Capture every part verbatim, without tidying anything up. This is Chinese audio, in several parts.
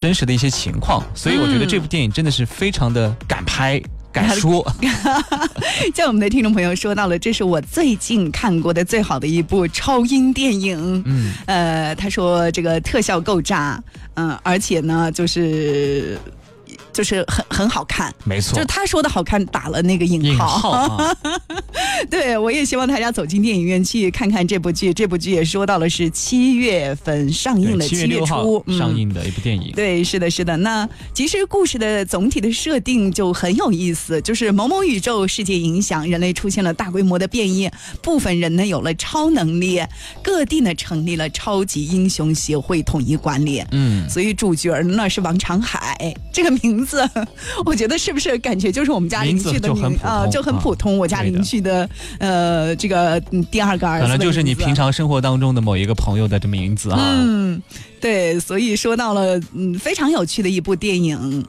真实的一些情况，所以我觉得这部电影真的是非常的敢拍。敢说， 像我们的听众朋友说到了，这是我最近看过的最好的一部超英电影。嗯，呃，他说这个特效够炸，嗯、呃，而且呢，就是。就是很很好看， 没错， 就是他说的好看打了那个引号。 引号啊、 对，我也希望大家走进电影院去看看这部剧。这部剧也说到了是七月份上映的， 七月六号上映的一部电影、嗯。 对，是的，是的。那其实故事的总体的设定就很有意思，就是某某宇宙世界影响，人类出现了大规模的变异，部分人呢有了超能力，各地呢成立了超级英雄协会统一管理。嗯，所以主角呢是王长海，这个名字。我觉得是不是感觉就是我们家邻居的名啊、呃，就很普通。我家邻居的呃，这个第二个儿子， 可能就是你平常生活当中的某一个朋友的这名字啊。 嗯，对，所以说到了嗯非常有趣的一部电影。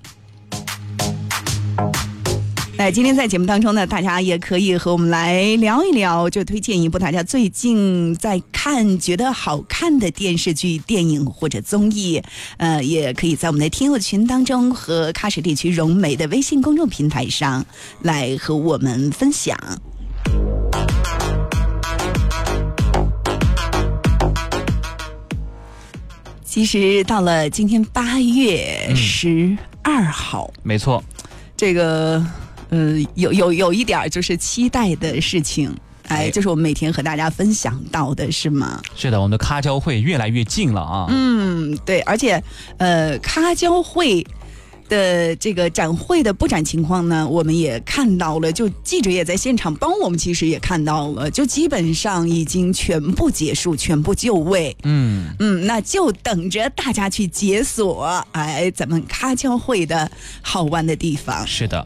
那今天在节目当中呢，大家也可以和我们来聊一聊，就推荐一部大家最近在看觉得好看的电视剧、电影或者综艺，呃，也可以在我们的听友群当中和喀什地区融媒的微信公众平台上来和我们分享。其实到了今天八月十二号、 嗯，没错， 这个。呃，有有有一点就是期待的事情，哎，就是我们每天和大家分享到的是吗？ 是的，我们的咖交会越来越近了啊。 嗯，对，而且呃，咖交会的这个展会的布展情况呢，我们也看到了，就记者也在现场帮我们，其实也看到了，就基本上已经全部结束，全部就位。嗯嗯，那就等着大家去解锁，哎，咱们咖交会的好玩的地方。 是的。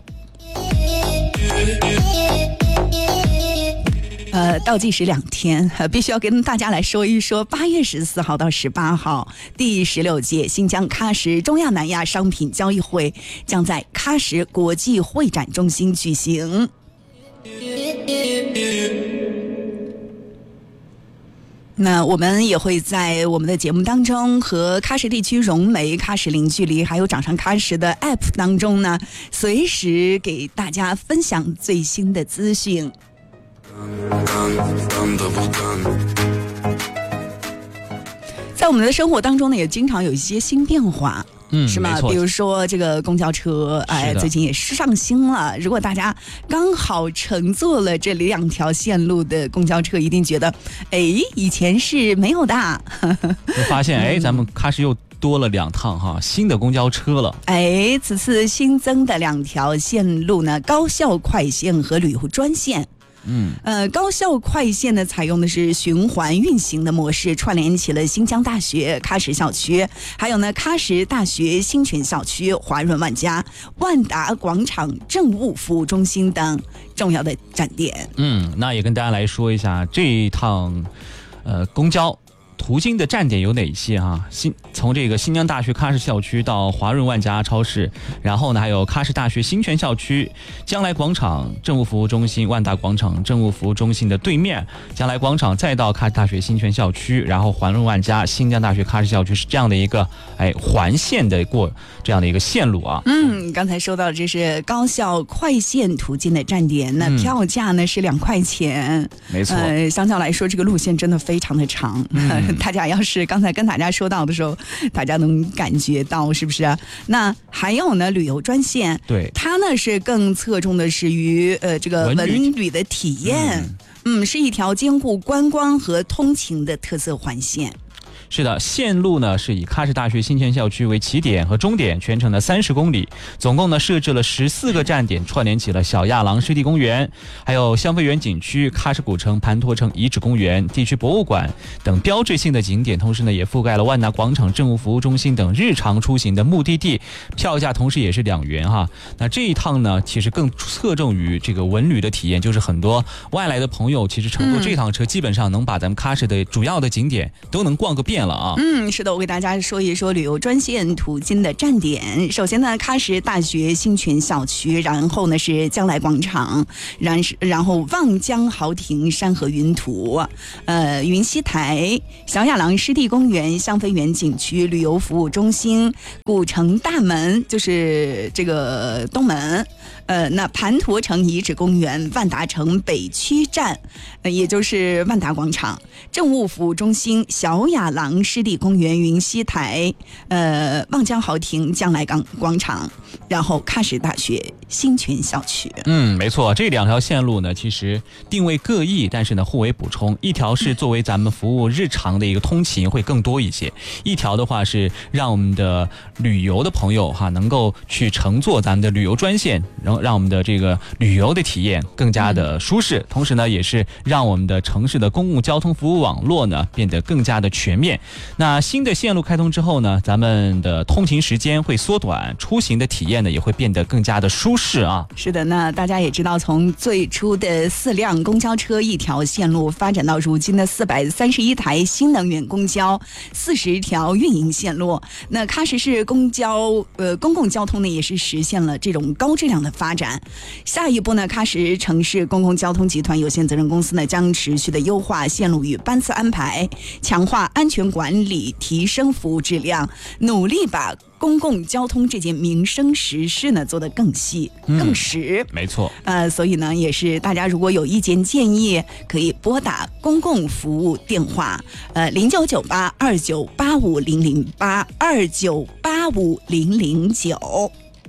呃，倒计时两天，呃，必须要跟大家来说一说，八月十四号到十八号，第十六届新疆喀什中亚南亚商品交易会将在喀什国际会展中心举行。那我们也会在我们的节目当中和喀什地区融媒、喀什零距离还有掌上喀什的 App 当中呢，随时给大家分享最新的资讯。在我们的生活当中呢，也经常有一些新变化。嗯，是吗？比如说这个公交车，哎，最近也上新了。如果大家刚好乘坐了这两条线路的公交车，一定觉得，哎，以前是没有的。 就发现，哎，咱们喀什又多了两趟哈新的公交车了。 哎，此次新增的两条线路呢，高效快线和旅游专线。嗯，呃，高效快线呢，采用的是循环运行的模式，串联起了新疆大学喀什校区，还有呢喀什大学新泉校区、华润万家、万达广场政务服务中心等重要的站点。 嗯，那也跟大家来说一下这一趟，呃，公交途经的站点有哪些啊？新从这个新疆大学喀什校区到华润万家超市，然后呢还有喀什大学新泉校区、将来广场政务服务中心、万达广场政务服务中心的对面，将来广场再到喀什大学新泉校区，然后华润万家、新疆大学喀什校区，是这样的一个哎环线的过这样的一个线路啊。 嗯，刚才说到这是高效快线途经的站点，那票价呢、嗯、是两块钱， 没错。 呃，相较来说，这个路线真的非常的长。嗯大家要是刚才跟大家说到的时候，大家能感觉到是不是？那还有呢，旅游专线， 对， 它呢是更侧重的是于呃这个文旅的体验，嗯, 嗯，是一条兼顾观光和通勤的特色环线。 是的，线路呢是以喀什大学新泉校区为起点和终点，全程的三十公里，总共呢设置了十四个站点，串联起了小亚郎湿地公园，还有香妃园景区、喀什古城、盘陀城遗址公园、地区博物馆等标志性的景点，同时呢也覆盖了万达广场政务服务中心等日常出行的目的地，票价同时也是两元哈。那这一趟呢，其实更侧重于这个文旅的体验，就是很多外来的朋友其实乘坐这趟车，基本上能把咱们喀什的主要的景点都能逛个遍。 线了啊。 嗯，是的，我给大家说一说旅游专线途经的站点。首先呢，喀什大学新泉校区，然后呢是将来广场，然然后望江豪庭山河云图，呃云溪台、小亚郎湿地公园、香妃园景区、旅游服务中心、古城大门，就是这个东门。呃，那盘陀城遗址公园、万达城北区站，呃，也就是万达广场、政务服务中心、小亚郎湿地公园、云溪台、呃，望江豪庭将来港广场，然后喀什大学新泉校区。 嗯，没错，这两条线路呢，其实定位各异，但是呢互为补充。一条是作为咱们服务日常的一个通勤会更多一些，一条的话是让我们的旅游的朋友哈能够去乘坐咱们的旅游专线，然后让我们的这个旅游的体验更加的舒适，同时呢也是让我们的城市的公共交通服务网络呢变得更加的全面。那新的线路开通之后呢，咱们的通勤时间会缩短，出行的体验呢也会变得更加的舒适啊。 是的，那大家也知道，从最初的四辆公交车一条线路发展到如今的四百三十一台新能源公交，四十条运营线路。那喀什市公交呃公共交通呢也是实现了这种高质量的发展。下一步呢，喀什城市公共交通集团有限责任公司呢将持续的优化线路与班次安排，强化安全管理，提升服务质量，努力把公共交通这件民生实事呢做得更细、嗯、更实。 没错， 呃，所以呢，也是大家如果有意见建议，可以拨打公共服务电话，呃，零九九八二九八五零零八二九八五零零九。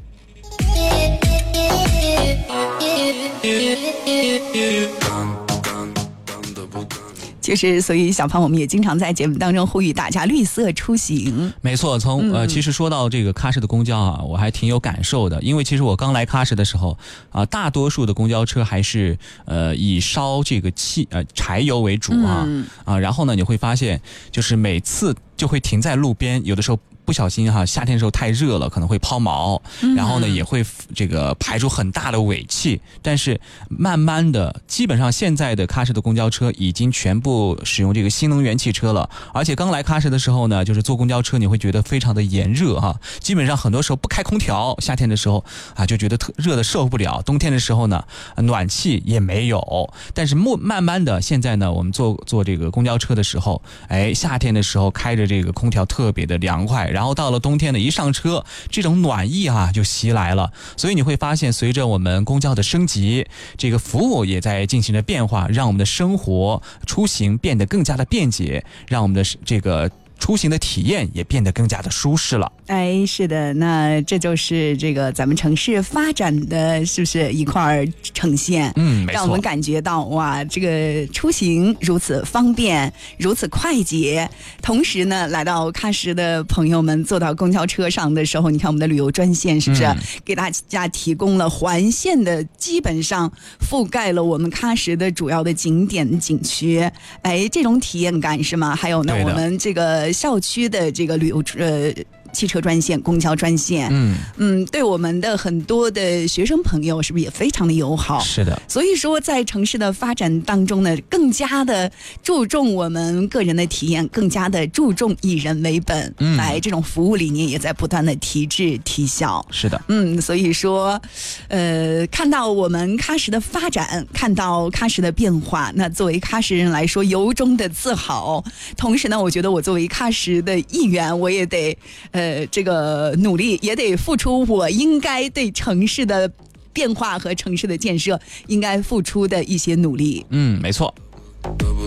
就是，所以小胖，我们也经常在节目当中呼吁大家绿色出行。 没错，从呃，其实说到这个喀什的公交啊，我还挺有感受的，因为其实我刚来喀什的时候啊，大多数的公交车还是呃以烧这个汽呃柴油为主啊、嗯、啊，然后呢，你会发现就是每次就会停在路边，有的时候不小心哈，夏天的时候太热了，可能会抛锚，然后呢也会这个排出很大的尾气。但是慢慢的，基本上现在的喀什的公交车已经全部使用这个新能源汽车了。而且刚来喀什的时候呢，就是坐公交车你会觉得非常的炎热哈，基本上很多时候不开空调，夏天的时候啊就觉得特热的受不了，冬天的时候呢暖气也没有。但是慢慢的，现在呢我们坐坐这个公交车的时候，哎，夏天的时候开着这个空调特别的凉快。然后到了冬天呢，一上车，这种暖意啊就袭来了。所以你会发现，随着我们公交的升级，这个服务也在进行着变化，让我们的生活出行变得更加的便捷，让我们的这个出行的体验也变得更加的舒适了。 哎，是的，那这就是这个咱们城市发展的是不是一块呈现？ 嗯，没错， 让我们感觉到哇，这个出行如此方便，如此快捷。同时呢，来到喀什的朋友们坐到公交车上的时候，你看我们的旅游专线是不是、嗯、给大家提供了环线的，基本上覆盖了我们喀什的主要的景点景区。哎，这种体验感是吗？还有呢，我们这个校区的这个旅游呃。汽车专线、公交专线，嗯嗯，对我们的很多的学生朋友是不是也非常的友好？ 是的， 所以说在城市的发展当中呢，更加的注重我们个人的体验，更加的注重以人为本，嗯，来这种服务理念也在不断的提质提效。 是的， 嗯，所以说，呃，看到我们喀什的发展，看到喀什的变化，那作为喀什人来说，由衷的自豪。同时呢，我觉得我作为喀什的一员，我也得呃。呃，这个努力也得付出我应该对城市的变化和城市的建设应该付出的一些努力。 嗯，没错。